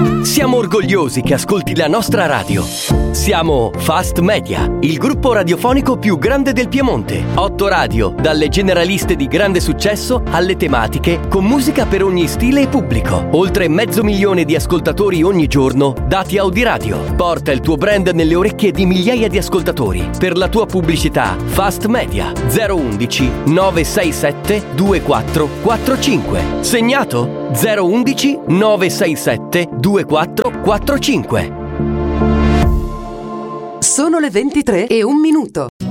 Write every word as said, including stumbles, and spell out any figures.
Siamo orgogliosi che ascolti la nostra radio. Siamo Fast Media, il gruppo radiofonico più grande del Piemonte. Otto radio, dalle generaliste di grande successo alle tematiche, con musica per ogni stile e pubblico. Oltre mezzo milione di ascoltatori ogni giorno, dati Audiradio. Porta il tuo brand nelle orecchie di migliaia di ascoltatori. Per la tua pubblicità, Fast Media zero undici nove sei sette due quattro quattro cinque. Segnato? zero undici nove sei sette due quattro quattro cinque. Sono le ventitré e un minuto.